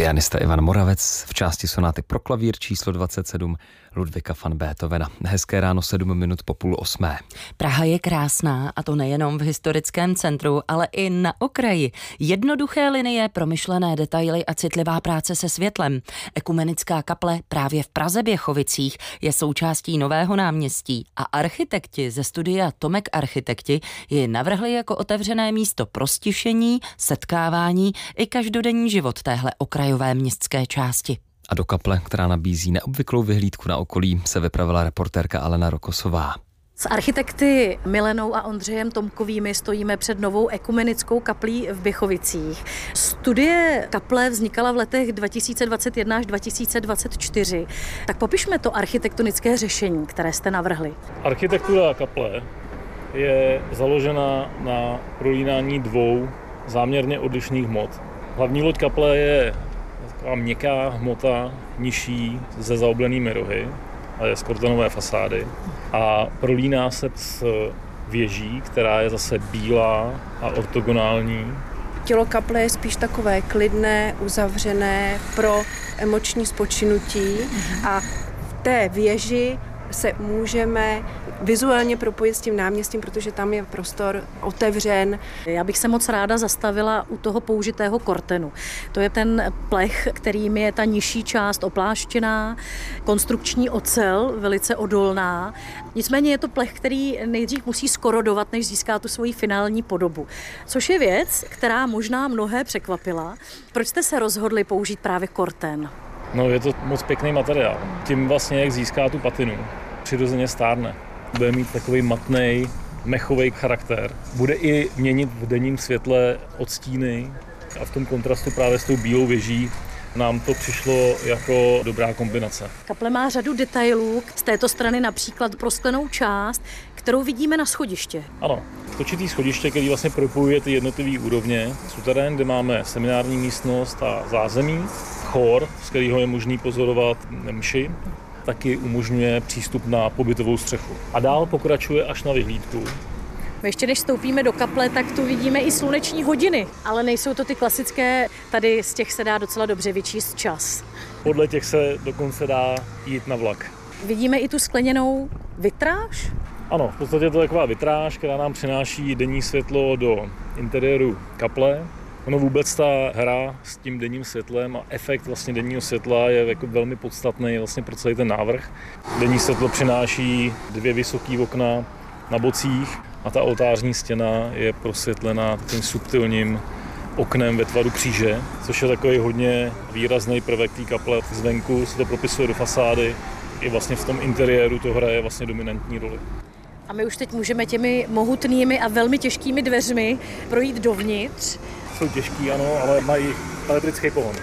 Pianista Ivan Moravec v části sonáty pro klavír číslo 27 Ludvíka van Beethovena. Hezké ráno, 7 minut po 7:30. Praha je krásná, a to nejenom v historickém centru, ale i na okraji. Jednoduché linie, promyšlené detaily a citlivá práce se světlem. Ekumenická kaple právě v Praze-Běchovicích je součástí Nového náměstí a architekti ze studia Tomek Architekti ji navrhli jako otevřené místo pro stišení, setkávání i každodenní život téhle okrajové městské části. A do kaple, která nabízí neobvyklou vyhlídku na okolí, se vypravila reportérka Alena Rokosová. S architekty Milenou a Ondřejem Tomkovými stojíme před novou ekumenickou kaplí v Běchovicích. Studie kaple vznikala v letech 2021 až 2024. Tak popišme to architektonické řešení, které jste navrhli. Architektura kaple je založena na prolínání dvou záměrně odlišných hmot. Hlavní loď kaple je taková měkká hmota, nižší, se zaoblenými rohy, a je z kortonové fasády a prolíná se s věží, která je zase bílá a ortogonální. Tělo kaple je spíš takové klidné, uzavřené pro emoční spočinutí a v té věži se můžeme vizuálně propojit s tím náměstím, protože tam je prostor otevřen. Já bych se moc ráda zastavila u toho použitého kortenu. To je ten plech, kterým je ta nižší část opláštěná, konstrukční ocel, velice odolná. Nicméně je to plech, který nejdřív musí skorodovat, než získá tu svoji finální podobu. Což je věc, která možná mnohé překvapila. Proč jste se rozhodli použít právě korten? No, je to moc pěkný materiál. Tím vlastně, jak získá tu patinu, přirozeně stárne. Bude mít takový matnej, mechový charakter. Bude i měnit v denním světle odstíny a v tom kontrastu právě s tou bílou věží nám to přišlo jako dobrá kombinace. Kaple má řadu detailů, z této strany například prosklenou část, kterou vidíme na schodiště. Ano, točitý schodiště, který vlastně propojuje ty jednotlivé úrovně. Suterén, kde máme seminární místnost a zázemí, chór, z kterého je možný pozorovat mši, taky umožňuje přístup na pobytovou střechu. A dál pokračuje až na vyhlídku. Ještě než vstoupíme do kaple, tak tu vidíme i sluneční hodiny, ale nejsou to ty klasické, tady z těch se dá docela dobře vyčíst čas. Podle těch se dokonce dá jít na vlak. Vidíme i tu skleněnou vitráž? Ano, v podstatě to je taková vitráž, která nám přináší denní světlo do interiéru kaple. Ono vůbec ta hra s tím denním světlem a efekt vlastně denního světla je jako velmi podstatný vlastně pro celý ten návrh. Denní světlo přináší 2 vysoké okna na bocích a ta oltářní stěna je prosvětlena tím subtilním oknem ve tvaru kříže, což je takový hodně výrazný prvek té kaple. Zvenku se to propisuje do fasády, i vlastně v tom interiéru to hraje vlastně dominantní roli. A my už teď můžeme těmi mohutnými a velmi těžkými dveřmi projít dovnitř. Jsou těžký, ano, ale mají elektrický pohon.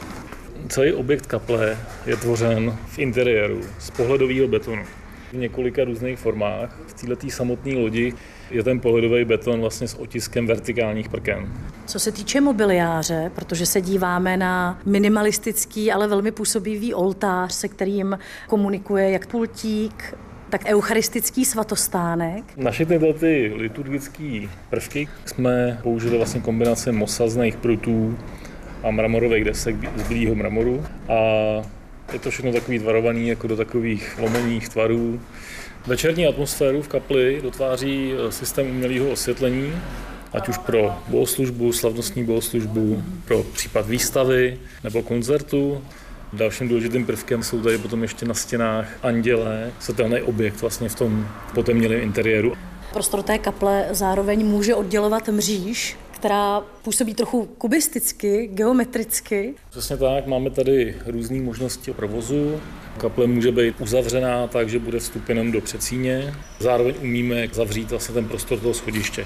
Celý objekt kaple je tvořen v interiéru z pohledového betonu. V několika různých formách. V této samotné lodi je ten pohledový beton vlastně s otiskem vertikálních prken. Co se týče mobiliáře, protože se díváme na minimalistický, ale velmi působivý oltář, se kterým komunikuje jak pultík, tak eucharistický svatostánek. Naše tyhle liturgické prvky jsme použili vlastně kombinace mosazných prutů a mramorových desek z bílého mramoru. A je to všechno takový tvarovaný jako do takových lomených tvarů. Večerní atmosféru v kapli dotváří systém umělého osvětlení, ať už pro bohoslužbu, slavnostní bohoslužbu, pro případ výstavy nebo koncertu. Dalším důležitým prvkem jsou tady potom ještě na stěnách andělé, světelný objekt vlastně v tom potemnělém interiéru. Prostor té kaple zároveň může oddělovat mříž, která působí trochu kubisticky, geometricky. Přesně tak, máme tady různé možnosti provozu. Kaple může být uzavřená tak, že bude vstup jenom do předsíně. Zároveň umíme zavřít vlastně ten prostor toho schodiště.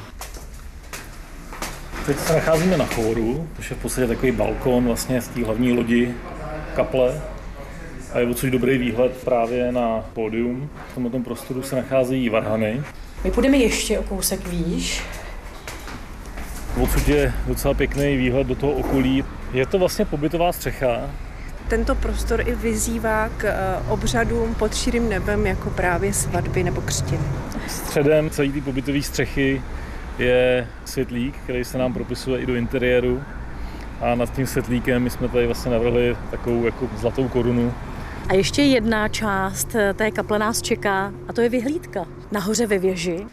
Teď se nacházíme na chóru, což je v podstatě takový balkon vlastně z té hlavní lodi kaple a je odsud dobrý výhled právě na pódium. V tomto prostoru se nacházejí varhany. My půjdeme ještě o kousek výš. Odsud je docela pěkný výhled do toho okolí. Je to vlastně pobytová střecha. Tento prostor i vyzývá k obřadům pod širým nebem, jako právě svatby nebo křtiny. Středem celé té pobytové střechy je světlík, který se nám propisuje i do interiéru. A nad tím světlíkem my jsme tady vlastně navrhli takovou jako zlatou korunu. A ještě jedna část té kaple nás čeká, a to je vyhlídka nahoře ve věži.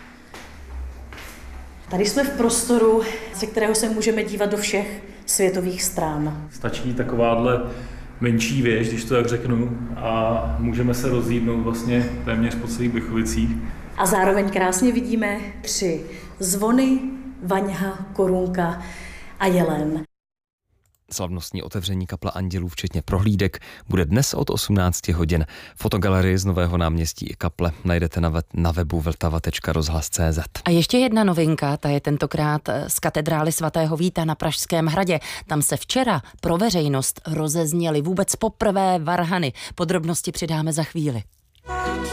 Tady jsme v prostoru, ze kterého se můžeme dívat do všech světových stran. Stačí takováhle menší věž, když to tak řeknu, a můžeme se rozhýbnout vlastně téměř po celých Běchovicích. A zároveň krásně vidíme 3 zvony, vaňha, korunka a jelen. Slavnostní otevření kaple Andělů, včetně prohlídek, bude dnes od 18 hodin. Fotogalerii z Nového náměstí i kaple najdete na webu vltava.rozhlas.cz. A ještě jedna novinka, ta je tentokrát z katedrály svatého Víta na Pražském hradě. Tam se včera pro veřejnost rozezněly vůbec poprvé varhany. Podrobnosti přidáme za chvíli.